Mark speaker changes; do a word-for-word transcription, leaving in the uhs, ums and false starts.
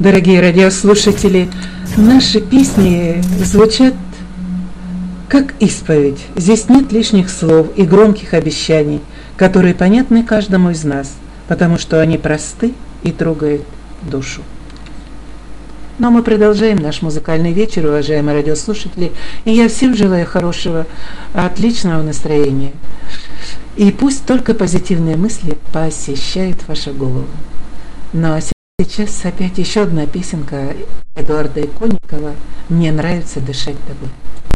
Speaker 1: Дорогие радиослушатели, наши песни звучат как исповедь. Здесь нет лишних слов и громких обещаний, которые понятны каждому из нас, потому что они просты и трогают душу. Но мы продолжаем наш музыкальный вечер, уважаемые радиослушатели, и я всем желаю хорошего, отличного настроения. И пусть только позитивные мысли посещают вашу голову. Ну а сейчас опять еще одна песенка Эдуарда Иконникова «Мне нравится дышать тобой».